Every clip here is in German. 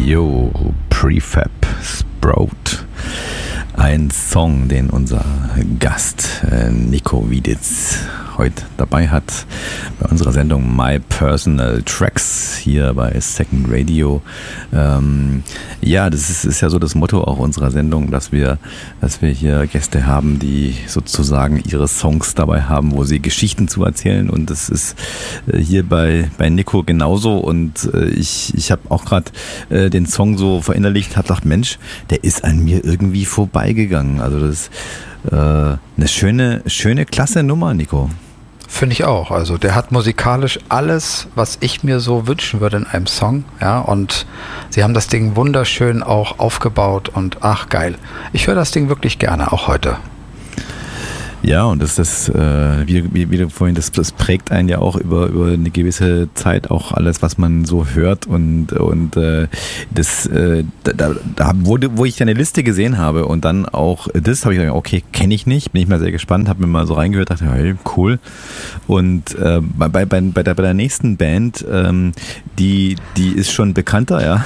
Jo, Prefab Sprout. Ein Song, den unser Gast Nico Wieditz heute dabei hat bei unserer Sendung My Personal Tracks hier bei Second Radio. Ja, das ist ja so das Motto auch unserer Sendung, dass wir hier Gäste haben, die sozusagen ihre Songs dabei haben, wo sie Geschichten zu erzählen, und das ist hier bei Nico genauso, und ich habe auch gerade den Song so verinnerlicht, habe gedacht, Mensch, der ist an mir irgendwie vorbeigegangen. Also das ist eine schöne, klasse Nummer, Nico. Finde ich auch. Also der hat musikalisch alles, was ich mir so wünschen würde in einem Song. Ja, und sie haben das Ding wunderschön auch aufgebaut und ach geil. Ich höre das Ding wirklich gerne, auch heute. Ja, und wie du vorhin, das prägt einen ja auch über eine gewisse Zeit auch alles, was man so hört, und wo ich deine Liste gesehen habe und dann auch das, habe ich gesagt, okay, kenne ich nicht, bin ich mal sehr gespannt, habe mir mal so reingehört, dachte, hey, cool. Und bei der nächsten Band, die ist schon bekannter, ja.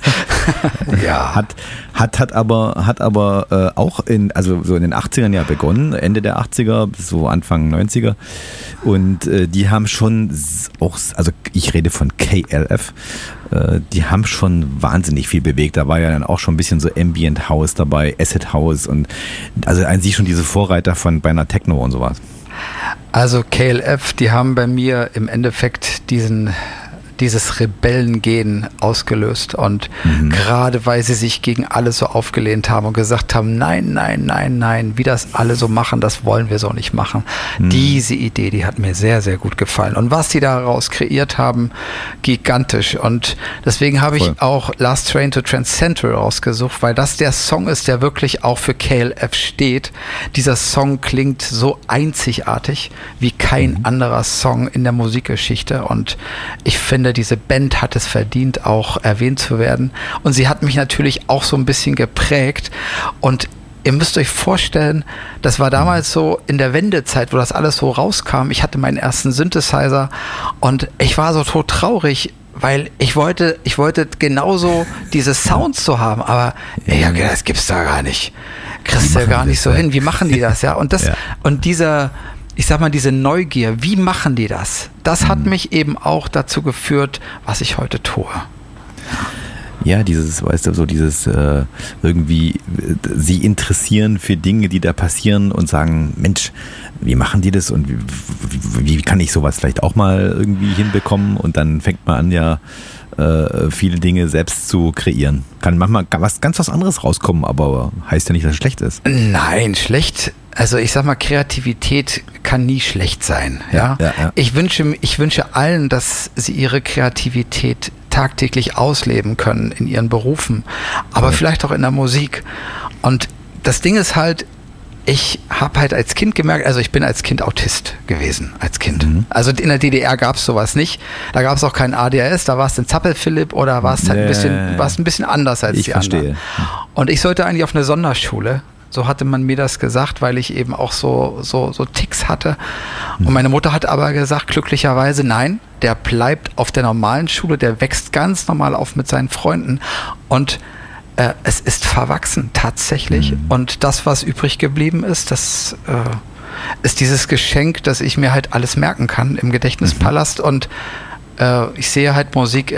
Ja. Hat aber auch so in den 80ern ja begonnen, Ende der 80er, so Anfang 90er, und die haben schon auch, also ich rede von KLF, die haben schon wahnsinnig viel bewegt. Da war ja dann auch schon ein bisschen so Ambient House dabei, Acid House, und also an sich schon diese Vorreiter von beinahe Techno und sowas. Also KLF, die haben bei mir im Endeffekt dieses Rebellengehen ausgelöst, und gerade weil sie sich gegen alles so aufgelehnt haben und gesagt haben, nein, wie das alle so machen, das wollen wir so nicht machen. Diese Idee, die hat mir sehr, sehr gut gefallen, und was sie daraus kreiert haben, gigantisch, und deswegen habe ich auch Last Train to Trans Central rausgesucht, weil das der Song ist, der wirklich auch für KLF steht. Dieser Song klingt so einzigartig wie kein anderer Song in der Musikgeschichte, und ich finde, diese Band hat es verdient, auch erwähnt zu werden. Und sie hat mich natürlich auch so ein bisschen geprägt. Und ihr müsst euch vorstellen, das war damals so in der Wendezeit, wo das alles so rauskam. Ich hatte meinen ersten Synthesizer und ich war so tot traurig, weil ich wollte genauso diese Sounds so haben. Aber das gibt's da gar nicht. Kriegst du ja gar nicht so hin. Wie machen die das? Ja, und ich sag mal, diese Neugier, wie machen die das? Das hat mich eben auch dazu geführt, was ich heute tue. Ja, irgendwie sie interessieren für Dinge, die da passieren, und sagen, Mensch, wie machen die das, und wie kann ich sowas vielleicht auch mal irgendwie hinbekommen? Und dann fängt man an, viele Dinge selbst zu kreieren. Kann manchmal ganz was anderes rauskommen, aber heißt ja nicht, dass es schlecht ist. Nein, schlecht. Also ich sag mal, Kreativität kann nie schlecht sein. Ja? Ja. Ich wünsche allen, dass sie ihre Kreativität tagtäglich ausleben können in ihren Berufen, aber vielleicht auch in der Musik. Und das Ding ist halt, ich habe halt als Kind gemerkt, also ich bin als Kind Autist gewesen, als Kind. Also in der DDR gab es sowas nicht. Da gab es auch keinen ADHS, da war es ein Zappel-Philipp oder war es halt ein bisschen anders als die anderen. Und ich sollte eigentlich auf eine Sonderschule. So hatte man mir das gesagt, weil ich eben auch so Ticks hatte. Und meine Mutter hat aber gesagt, glücklicherweise, nein, der bleibt auf der normalen Schule, der wächst ganz normal auf mit seinen Freunden. Und es ist verwachsen, tatsächlich. Und das, was übrig geblieben ist, das ist dieses Geschenk, dass ich mir halt alles merken kann im Gedächtnispalast. Und ich sehe halt Musik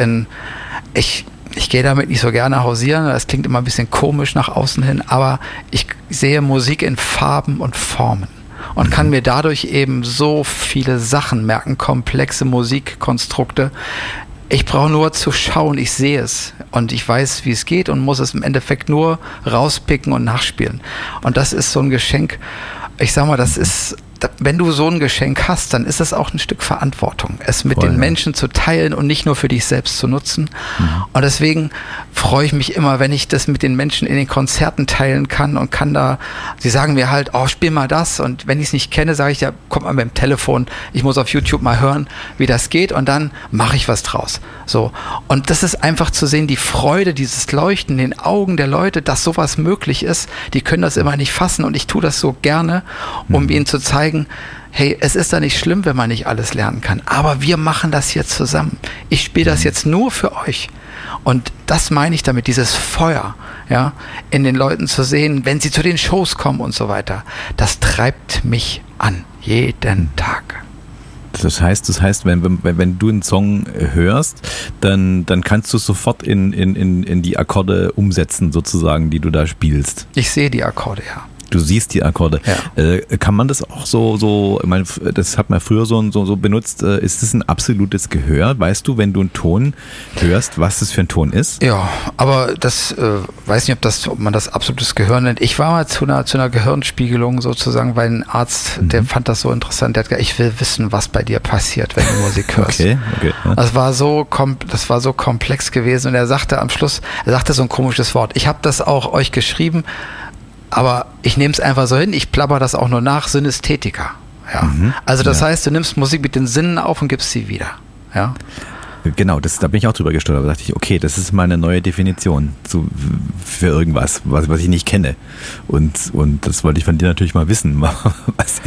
ich gehe damit nicht so gerne hausieren, das klingt immer ein bisschen komisch nach außen hin, aber ich sehe Musik in Farben und Formen und kann mir dadurch eben so viele Sachen merken, komplexe Musikkonstrukte. Ich brauche nur zu schauen, ich sehe es und ich weiß, wie es geht, und muss es im Endeffekt nur rauspicken und nachspielen. Und das ist so ein Geschenk. Ich sag mal, wenn du so ein Geschenk hast, dann ist es auch ein Stück Verantwortung, es mit den Menschen zu teilen und nicht nur für dich selbst zu nutzen. Und deswegen freue ich mich immer, wenn ich das mit den Menschen in den Konzerten teilen kann und sie sagen mir halt, spiel mal das, und wenn ich es nicht kenne, sage ich, ja, kommt mal mit dem Telefon, ich muss auf YouTube mal hören, wie das geht, und dann mache ich was draus. So. Und das ist einfach zu sehen, die Freude, dieses Leuchten in den Augen der Leute, dass sowas möglich ist, die können das immer nicht fassen, und ich tue das so gerne, um ihnen zu zeigen, hey, es ist da nicht schlimm, wenn man nicht alles lernen kann, aber wir machen das jetzt zusammen. Ich spiele das jetzt nur für euch. Und das meine ich damit, dieses Feuer, ja, in den Leuten zu sehen, wenn sie zu den Shows kommen und so weiter. Das treibt mich an, jeden Tag. Das heißt, wenn du einen Song hörst, dann kannst du es sofort in die Akkorde umsetzen, sozusagen, die du da spielst. Ich sehe die Akkorde, ja. Du siehst die Akkorde. Ja. Kann man das auch so, ich meine, das hat man früher so benutzt, ist das ein absolutes Gehör? Weißt du, wenn du einen Ton hörst, was das für ein Ton ist? Ja, aber das, weiß nicht, ob man das absolutes Gehör nennt. Ich war mal zu einer Gehirnspiegelung sozusagen, weil ein Arzt, der fand das so interessant, der hat gesagt, ich will wissen, was bei dir passiert, wenn du Musik hörst. Okay. Ja. Das war so komplex gewesen und er sagte am Schluss, so ein komisches Wort. Ich habe das auch euch geschrieben, aber ich nehme es einfach so hin, ich plapper das auch nur nach, Synästhetika. Ja. Also das heißt, du nimmst Musik mit den Sinnen auf und gibst sie wieder. Ja. Genau, da bin ich auch drüber gestolpert. Da dachte ich, okay, das ist mal eine neue Definition für irgendwas, was ich nicht kenne. Und das wollte ich von dir natürlich mal wissen. Was